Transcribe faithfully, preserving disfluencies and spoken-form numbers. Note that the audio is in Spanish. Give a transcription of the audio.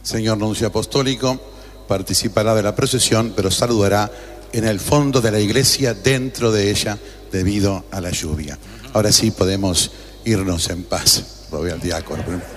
Señor Nuncio Apostólico, participará de la procesión, pero saludará en el fondo de la iglesia, dentro de ella, debido a la lluvia. Ahora sí podemos irnos en paz. Lo veo al diácono.